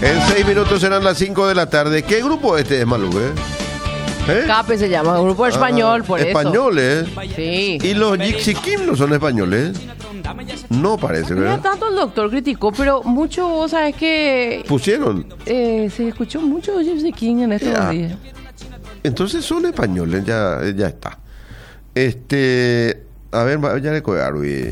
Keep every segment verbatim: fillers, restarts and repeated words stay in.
En seis minutos serán las cinco de la tarde. ¿Qué grupo este es, Malú? ¿Eh? ¿Eh? Cape se llama, grupo español, ah, por españoles. eso. Españoles. Sí. ¿Y los Yixikim no son españoles? No parece, ¿verdad? Mira, tanto el doctor criticó, pero mucho, vos sabes que... ¿Pusieron? Eh, se escuchó mucho Gypsy King en estos Ya. días. Entonces son españoles, ya, ya está. Este... A ver, ya le coge Arby.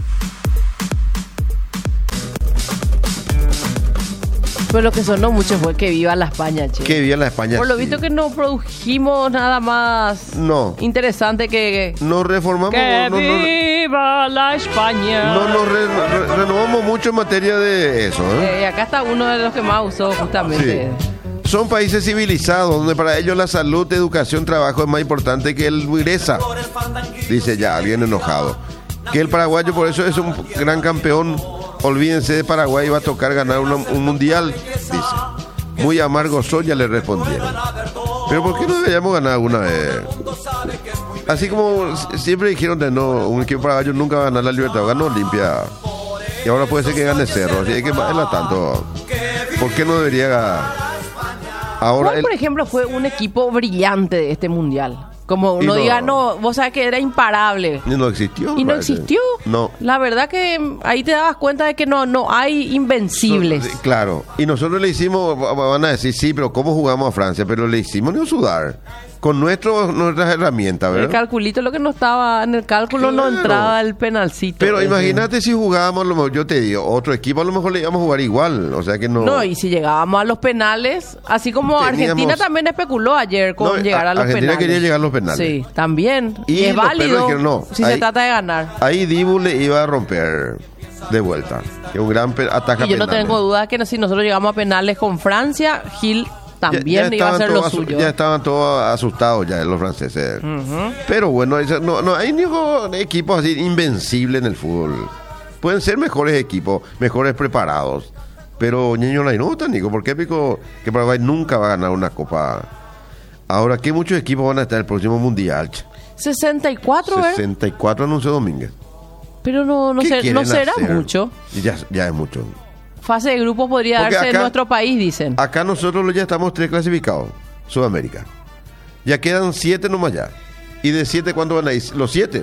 Pero lo que sonó mucho fue que viva la España, che. Que viva la España. Por lo sí. visto que no produjimos nada más No. interesante que... Nos reformamos. ¡Que no, no, viva la España! no nos re- re- renovamos mucho en materia de eso. ¿eh? Eh, acá está uno de los que más usó justamente. Sí. Son países civilizados donde para ellos la salud, educación, trabajo es más importante que el ingresa. Dice ya, bien enojado. Que el paraguayo por eso es un gran campeón. Olvídense de Paraguay, va a tocar ganar una- un mundial, dice. Muy amargo soy, ya le respondieron. Pero ¿por qué no deberíamos ganar alguna vez? Así como s- siempre dijeron de no, un equipo paraguayo nunca va a ganar la Libertad, ganó Olimpia. Y ahora puede ser que gane Cerro, así que baila tanto. ¿Por qué no debería ganar? Ahora ¿Cuál, el- por ejemplo, fue un equipo brillante de este mundial? Como Y uno no- diga, no, vos sabés que era imparable. no existió. ¿Y no parece. existió? No. La verdad que mm, ahí te dabas cuenta de que no, no hay invencibles. No, sí, claro. Y nosotros le hicimos, va- van a decir, sí, pero ¿cómo jugamos a Francia? Pero le hicimos ni sudar. Con nuestro, nuestras herramientas, El ¿verdad? calculito, lo que no estaba en el cálculo, no Claro. entraba el penalcito. Pero ese. imagínate si jugábamos, a lo mejor, yo te digo, otro equipo a lo mejor le íbamos a jugar igual. O sea que no. No, y si llegábamos a los penales, así como Teníamos- Argentina también especuló ayer con No, llegar a, a- los Argentina penales. quería llegar a los penales. Sí, también. Y Y, es los perros válido dijeron, no, si ahí- se trata de ganar. Ahí Dibu le iba a romper de vuelta. Que un gran pe- ataque Y yo no tengo duda que si nosotros llegamos a penales con Francia, Gil también iba a hacer lo suyo. Ya estaban todos asustados ya los franceses. Ujú. Pero bueno, eso- no, no hay ningún equipo así invencible en el fútbol. Pueden ser mejores equipos, mejores preparados. Pero Ñeño la nota, Nico, porque pico que Paraguay nunca va a ganar una copa. Ahora, ¿qué muchos equipos van a estar en el próximo mundial? sesenta y cuatro, ¿verdad? sesenta y cuatro anunció Domínguez. Pero no, no, ¿Qué sé, no quieren será hacer? mucho. Y Ya, ya es mucho. Fase de grupos podría Porque darse en acá- nuestro país, dicen. Acá nosotros ya estamos tres clasificados, Sudamérica. Ya quedan siete nomás ya. ¿Y de siete cuánto van a ir? ¿Los siete?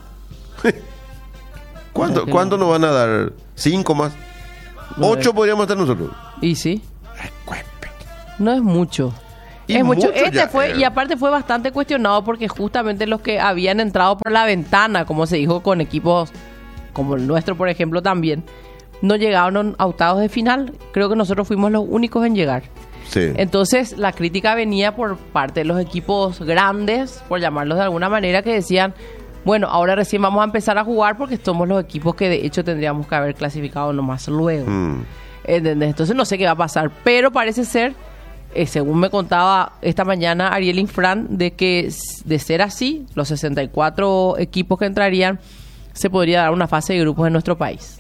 ¿Cuánto, Imagínate. ¿Cuánto nos van a dar? ¿Cinco más? Nueve. ¿Ocho podríamos estar nosotros? Y sí, no es mucho. Y es mucho. mucho Este ya, fue, eh. y aparte fue bastante cuestionado porque justamente los que habían entrado por la ventana, como se dijo con equipos como el nuestro, por ejemplo, también, no llegaron a octavos de final. Creo que nosotros fuimos los únicos en llegar. Sí. Entonces, la crítica venía por parte de los equipos grandes, por llamarlos de alguna manera, que decían, bueno, ahora recién vamos a empezar a jugar porque somos los equipos que de hecho tendríamos que haber clasificado nomás luego. Mm. ¿Entendés? Entonces no sé qué va a pasar, pero parece ser, eh, según me contaba esta mañana Ariel Infran, de que s- de ser así, los sesenta y cuatro equipos que entrarían, se podría dar una fase de grupos en nuestro país.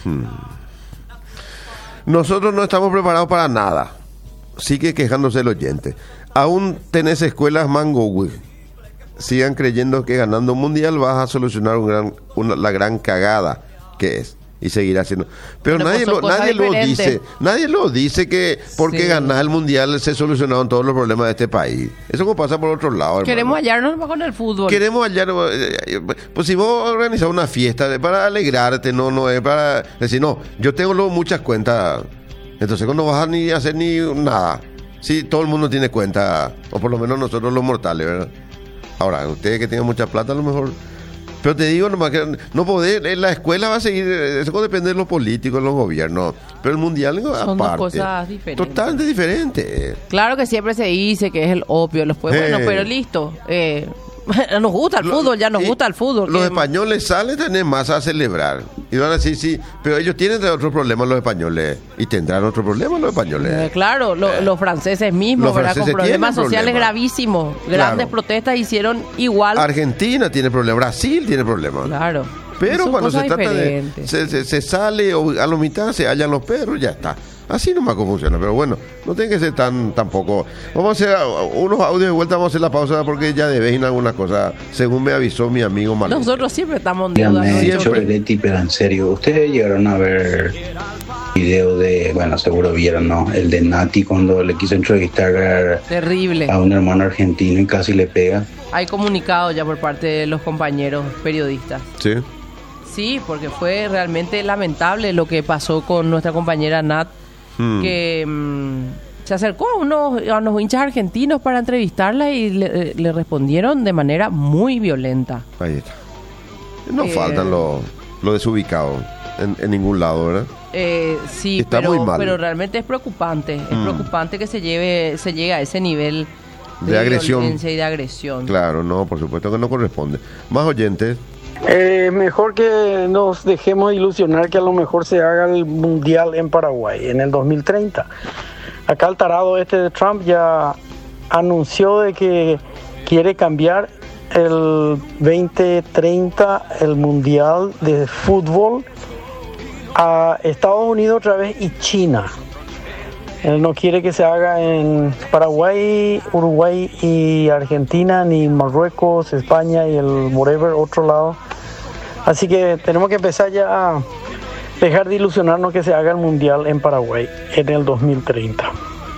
Nosotros no estamos preparados para nada. Sigue quejándose el oyente. Aún tenés escuelas mango, güey. Sigan creyendo que ganando un mundial vas a solucionar un gran, una- la gran cagada que es. Y seguir haciendo. Pero Bueno, nadie, pues lo, son cosas nadie lo diferentes. dice. Nadie lo dice que porque Sí. ganar el mundial se solucionaron todos los problemas de este país. Eso como pasa por otro lado. Queremos hermano. hallarnos con el fútbol. Queremos hallar, eh, pues si vos organizas una fiesta es para alegrarte, no, no es para decir, no, yo tengo luego muchas cuentas, entonces cuando vas a ni hacer ni nada, sí, todo el mundo tiene cuenta, o por lo menos nosotros los mortales, ¿verdad? Ahora, ustedes que tienen mucha plata a lo mejor, pero te digo nomás que no poder, en la escuela va a seguir, eso depende de los políticos, de los gobiernos, pero el mundial no, Son dos aparte, cosas diferentes. totalmente diferente. Claro que siempre se dice que es el opio, los pues, Eh. bueno, pero listo. Eh, nos gusta el Lo- fútbol, ya nos y gusta el fútbol. Los que- españoles salen tener más a celebrar. Y van a decir, sí, pero ellos tienen otros problemas los españoles. Y tendrán otros problemas los Eh, españoles. claro, lo- Eh. los franceses mismos, Los ¿verdad? franceses Con problemas tienen sociales problemas. gravísimos. Grandes Claro. protestas hicieron igual. Argentina tiene problemas, Brasil tiene problemas. Claro. Pero Son cuando se cosas trata de... diferentes. Se, se- se sale o a la mitad se hallan los perros, ya está. Así nomás como funciona. Pero bueno, no tiene que ser tan tampoco. Vamos a hacer uh, unos audios de vuelta, vamos a hacer la pausa porque ya debéis en algunas cosas, según me avisó mi amigo Manuel. Nosotros siempre estamos en deuda. Dígame, ¿no? Siempre. Choreretti, pero en serio, ¿ustedes llegaron a ver video de, bueno, seguro vieron, ¿no? El de Nati cuando le quiso entrevistar Terrible. a un hermano argentino y casi le pega. Hay comunicado ya por parte de los compañeros periodistas. Sí. Sí, porque fue realmente lamentable lo que pasó con nuestra compañera Nat, hmm. que mmm, se acercó a unos, a unos hinchas argentinos para entrevistarla y le, le respondieron de manera muy violenta. Ahí está. No eh, faltan los lo desubicados en, en ningún lado, ¿verdad? Eh, sí, Está pero, muy mal. pero realmente es preocupante. Es Mm. preocupante que se lleve, se llegue a ese nivel de, De agresión. violencia y de agresión. Claro, no, por supuesto que no corresponde. Más oyentes. Eh, mejor que nos dejemos ilusionar que a lo mejor se haga el Mundial en Paraguay en el dos mil treinta. Acá el tarado este de Trump ya anunció de que quiere cambiar el veinte treinta el Mundial de Fútbol a Estados Unidos otra vez y China. Él no quiere que se haga en Paraguay, Uruguay y Argentina, ni Marruecos, España y el whatever, otro lado. Así que tenemos que empezar ya a dejar de ilusionarnos que se haga el Mundial en Paraguay en el dos mil treinta.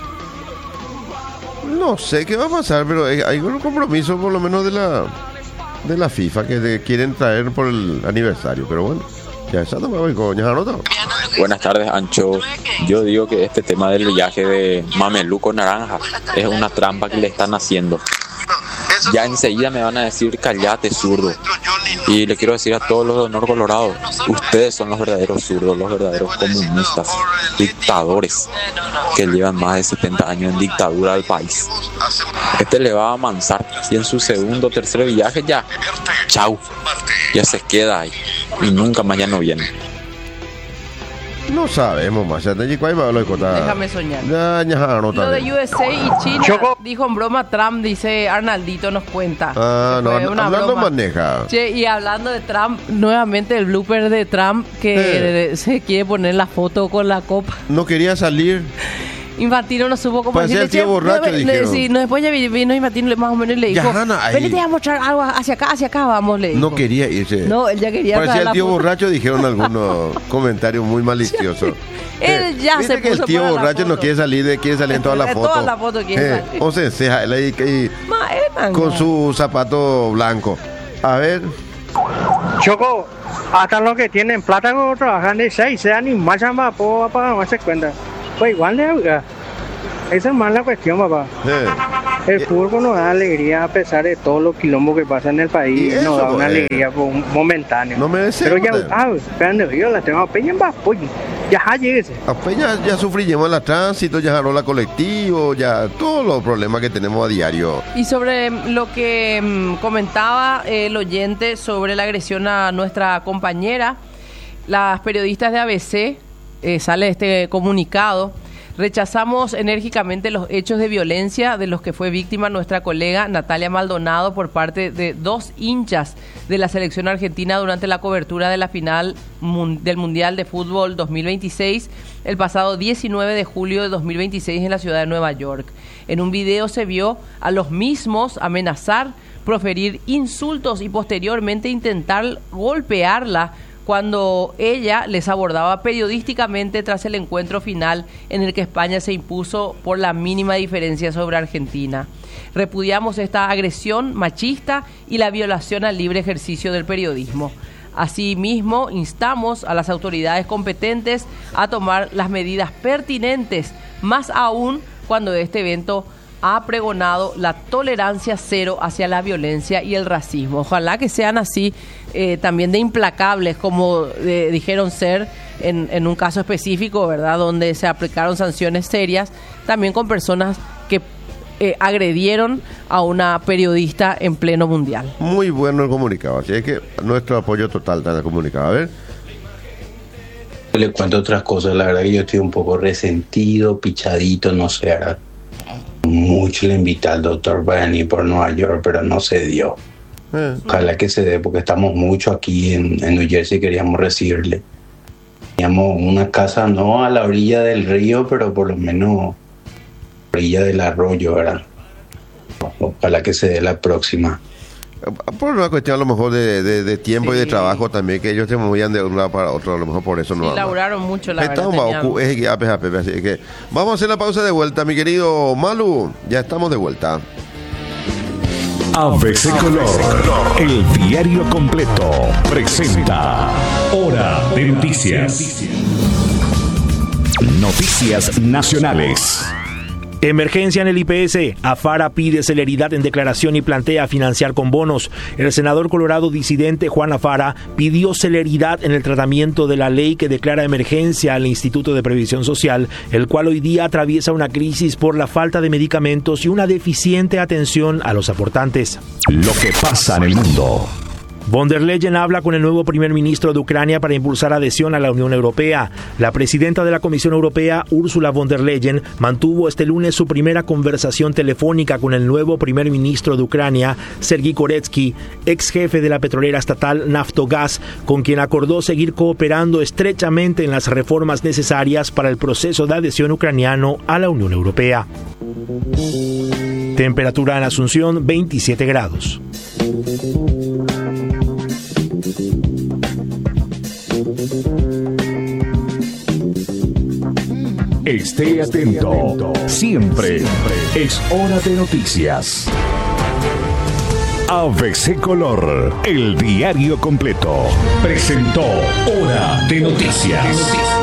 No sé qué va a pasar, pero hay hay un compromiso por lo menos de la de la FIFA que de- quieren traer por el aniversario, pero bueno, ya está, no me voy, ya anotado. Buenas tardes, Ancho. Yo digo que este tema del viaje de Mameluco Naranja es una trampa que le están haciendo. Ya enseguida me van a decir callate, zurdo. Y le quiero decir a todos los de Honor Colorado, ustedes son los verdaderos zurdos, los verdaderos comunistas, dictadores que llevan más de setenta años en dictadura al país. Este le va a amansar y en su segundo o tercer viaje ya, chau, ya se queda ahí y nunca más ya no viene. No sabemos más, ya te digo, ahí va lo de contar. Déjame soñar. Ya, ya, anota. Lo de U S A y China, Choco. dijo en broma Trump, dice Arnaldito nos cuenta. Ah, no, Fue una hablando broma. maneja. Che, y hablando de Trump, nuevamente el blooper de Trump que Eh. se quiere poner la foto con la copa. No quería salir. Infantino no supo cómo Parecía decirle, el tío "Che, borracho", no, le- dijeron. sí, no, después ya vi- vino Infantino más o menos y le Ya, dijo, Hanna, ahí. vení, te voy a mostrar algo hacia acá, hacia acá, vamos, le dijo. No quería irse. No, él ya quería Parecía sacar el la tío foto. borracho, dijeron algunos comentarios muy maliciosos. Él ya ¿Viste se que el puso tío para la borracho no foto? quiere salir, de, quiere salir en toda la En foto. toda la foto quiere Eh, salir. O se enceja él ahí, ahí, Ma, es manga. con su zapato blanco. A ver, Choco, hasta los que tienen plata como trabajan de seis, sean y más más para pagar más cuenta. Pues igual de oiga. Esa es más la cuestión, papá. eh, El fútbol nos da alegría a pesar de todos los quilombos que pasan en el Y país. eso, Nos da una eh, alegría por un momentáneo. no me deseo. Pero ya, ah, esperando, yo la tengo a peña en Bapoy. Ya, ja, lléguese. A Peña ya sufrimos el tránsito, ya jaló la colectivo, ya todos los problemas que tenemos a diario. Y sobre lo que mm, comentaba el oyente sobre la agresión a nuestra compañera, las periodistas de A B C, eh, sale este comunicado, rechazamos enérgicamente los hechos de violencia de los que fue víctima nuestra colega Natalia Maldonado por parte de dos hinchas de la selección argentina durante la cobertura de la final mun- del Mundial de Fútbol dos mil veintiséis el pasado diecinueve de julio de dos mil veintiséis en la ciudad de Nueva York. En un video se vio a los mismos amenazar, proferir insultos y posteriormente intentar golpearla cuando ella les abordaba periodísticamente tras el encuentro final en el que España se impuso por la mínima diferencia sobre Argentina. Repudiamos esta agresión machista y la violación al libre ejercicio del periodismo. Asimismo, instamos a las autoridades competentes a tomar las medidas pertinentes, más aún cuando este evento ha pregonado la tolerancia cero hacia la violencia y el racismo. Ojalá que sean así eh, también de implacables, como eh, dijeron ser en, en un caso específico, ¿verdad? Donde se aplicaron sanciones serias, también con personas que eh, agredieron a una periodista en pleno mundial. Muy bueno el comunicado, así es que nuestro apoyo total está en el comunicado. A ver, Le cuento otras cosas, la verdad que yo estoy un poco resentido, pichadito, no sé, ahora mucho le invité al doctor para venir por Nueva York, pero no se dio. eh, Ojalá que se dé, porque estamos mucho aquí en, en New Jersey, queríamos recibirle. Teníamos una casa no a la orilla del río, pero por lo menos a la orilla del arroyo, ¿verdad? Ojalá que se dé la próxima. Por una cuestión a lo mejor de, de, de tiempo sí. y de trabajo también, que ellos se movían de un lado para otro, a lo mejor por eso no. Sí, laburaron mucho, la verdad. Así que vamos a hacer la pausa de vuelta, mi querido Malu. Ya estamos de vuelta. A B C Color, el diario completo, presenta Hora de Noticias. Noticias nacionales. Emergencia en el I P S. AFARA pide celeridad en declaración y plantea financiar con bonos. El senador colorado disidente Juan Afara pidió celeridad en el tratamiento de la ley que declara emergencia al Instituto de Previsión Social, el cual hoy día atraviesa una crisis por la falta de medicamentos y una deficiente atención a los aportantes. Lo que pasa en el mundo. Von der Leyen habla con el nuevo primer ministro de Ucrania para impulsar adhesión a la Unión Europea. La presidenta de la Comisión Europea, Ursula von der Leyen, mantuvo este lunes su primera conversación telefónica con el nuevo primer ministro de Ucrania, Sergiy Koretsky, ex jefe de la petrolera estatal Naftogaz, con quien acordó seguir cooperando estrechamente en las reformas necesarias para el proceso de adhesión ucraniano a la Unión Europea. Temperatura en Asunción, veintisiete grados. Esté atento. Siempre es hora de noticias. A B C Color, el diario completo, presentó Hora de Noticias.